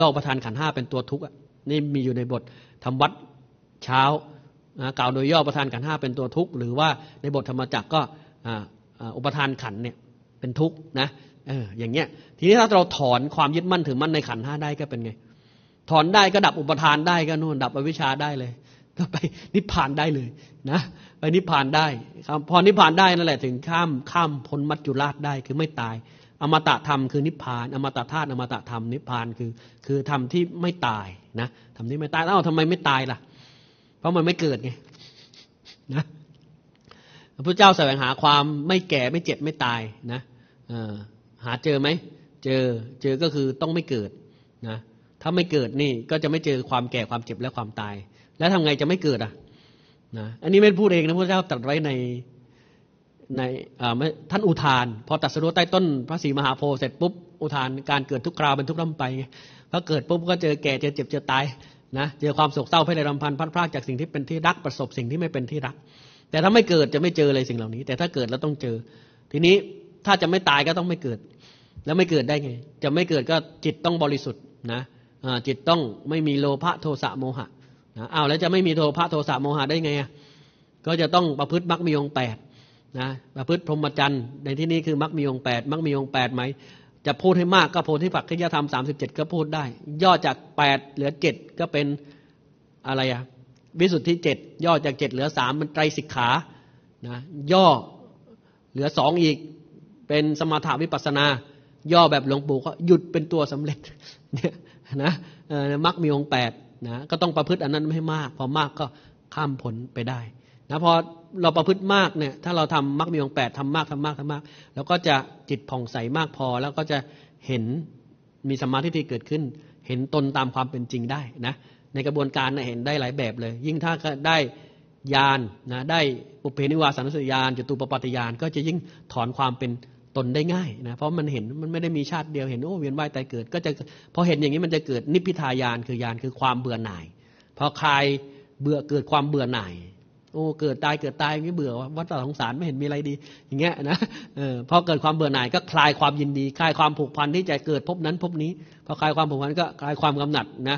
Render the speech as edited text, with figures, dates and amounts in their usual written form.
อุปทานขันธ์ห้าเป็นตัวทุกข์นี่มีอยู่ในบททำวัดเช้ากล่าวโดยย่ออุปทานขันธ์ห้าเป็นตัวทุกข์หรือว่าในบทธรรมจักรก็อุปทานขันธ์เนี่ยเป็นทุกข์นะอย่างเงี้ยทีนี้ถ้าเราถอนความยึดมั่นถือมั่นในขันธ์ห้าได้ก็เป็นไงถอนได้ก็ดับอุปทานได้ก็นู่นดับอวิชชาได้เลยก็ไปนิพพานได้เลยนะไปนิพพานได้พอนิพพานได้นั่นแหละถึงข้ามพ้นมัจจุราชได้คือไม่ตายอมตะธรรมคือนิพพานอมตะธาตุอมตะธรรมนิพพานคือธรรมที่ไม่ตายนะธรรมที่ไม่ตายทำไมไม่ตายล่ะเพราะมันไม่เกิดไงนะพระพุทธเจ้าแสวงหาความไม่แก่ไม่เจ็บไม่ตายนะหาเจอไหมเจอก็คือต้องไม่เกิดนะถ้าไม่เกิดนี่ก็จะไม่เจอความแก่ความเจ็บและความตายแล้วทำไงจะไม่เกิดนะอันนี้ไม่พูดเองนะพระพุทธเจ้าตรัสไว้ในท่านอุทานพอตรัสรู้ใต้ต้นพระศรีมหาโพธิ์เสร็จปุ๊บอุทานการเกิดทุกคราวเป็นทุกข์ร่ำไปพอเกิดปุ๊บก็เจอแก่เจอเจ็บเจอตายนะเจอความโศกเศร้าให้ได้รำพันพัดพรากจากสิ่งที่เป็นที่รักประสบสิ่งที่ไม่เป็นที่รักแต่ถ้าไม่เกิดจะไม่เจอเลยสิ่งเหล่านี้แต่ถ้าเกิดแล้วต้องเจอทีนี้ถ้าจะไม่ตายก็ต้องไม่เกิดแล้วไม่เกิดได้ไงจะไม่เกิดก็จิตต้องบริสุทธิ์นะจิตต้องไม่มีโลภะโทสะโมหะนะแล้วจะไม่มีโลภะโทสะโมหะได้ไงก็จะต้องประพฤติมรรคมีองค์8นะประพฤติพรหมจรรย์ในที่นี้คือมรรคมีองค์8มรรคมีองค์8ไหมจะพูดให้มากก็โพธิปักขิยธรรม37ก็พูดได้ย่อจาก8เหลือ7ก็เป็นอะไรวิสุทธิ7ย่อจาก7เหลือ3มันไตรสิกขานะย่อเหลือ2อีกเป็นสมถะวิปัสสนาย่อแบบหลวงปู่ก็หยุดเป็นตัวสำเร็จเนี่ยนะมรรคมีองค์8นะก็ต้องประพฤติอันนั้นไม่ให้มากพอมากก็ข้ามผลไปได้นะพอเราประพฤติมากเนี่ยถ้าเราทำมรรคมีองค์8ทำมากแล้วก็จะจิตผ่องใสมากพอแล้วก็จะเห็นมีสัมมาทิฏฐิเกิดขึ้นเห็นตนตามความเป็นจริงได้นะในกระบวนการเห็นได้หลายแบบเลยยิ่งถ้าได้ญาณนะได้ปุเพนิวาสานุสติญาณจตุปปาฏิญาณก็จะยิ่งถอนความเป็นตนได้ง่ายนะเพราะมันเห็นมันไม่ได้มีชาติเดียวเห็นเวียนว่ายตายเกิดก็จะพอเห็นอย่างนี้มันจะเกิดนิพพิทายานคือญาณคือความเบื่อหน่ายพอคลายเบื่อเกิดความเบื่อหน่ายเกิดตายอย่างนี้เบื่อวัฏสงสารไม่เห็นมีอะไรดีอย่างเงี้ยนะพอเกิดความเบื่อหน่ายก็คลายความยินดีคลายความผูกพันที่จะเกิดพบนั้นพบนี้พอคลายความผูกพันก็คลายความกำหนัดนะ